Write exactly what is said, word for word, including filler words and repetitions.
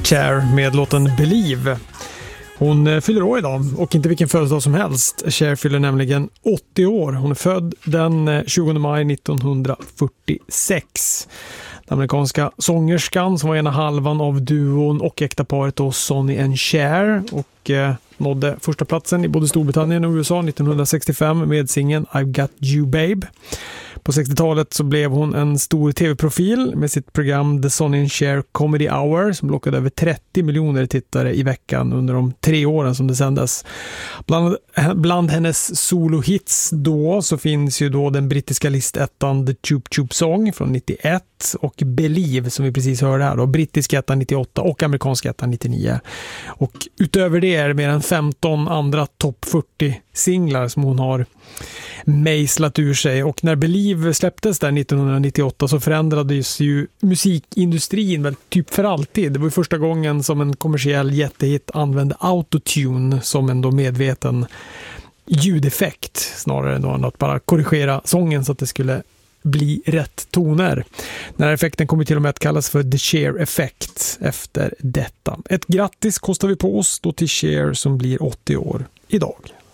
Cher med låten Believe. Hon fyller år idag och inte vilken födelsedag som helst. Cher fyller nämligen åttio år. Hon är född den tjugonde maj nittonhundrafyrtiosex. Den amerikanska sångerskan som var ena halvan av duon och äktaparet då Sonny and Cher och eh, nådde första platsen i både Storbritannien och U S A nittonhundrasextiofem med singeln I've Got You Babe. På sextiotalet så blev hon en stor tv-profil med sitt program The Sonny and Cher Comedy Hour som lockade över trettio miljoner tittare i veckan under de tre åren som det sändes. Bland, bland hennes solo-hits då så finns ju då den brittiska listettan The Choop Choop Song från nittioett och Believe som vi precis hörde här då, brittiska ettan nittioåtta och amerikanska ettan nittionio. Och utöver det är det mer än femton andra topp fyrtio-singlar som hon har mejslat ur sig. Och när Believe släpptes där nittonhundranittioåtta så förändrades ju musikindustrin väl typ för alltid. Det var ju första gången som en kommersiell jättehit använde autotune som en då medveten ljudeffekt snarare än att bara korrigera sången så att det skulle bli rätt toner. Den här effekten kommer till och med att kallas för The Cher Effect efter detta. Ett grattis kostar vi på oss då till Cher som blir åttio år idag.